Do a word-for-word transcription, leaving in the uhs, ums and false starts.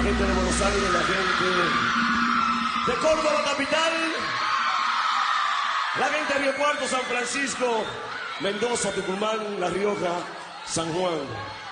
gente de Buenos Aires, la gente de Córdoba capital, la gente de Río Cuarto, San Francisco, Mendoza, Tucumán, La Rioja, San Juan.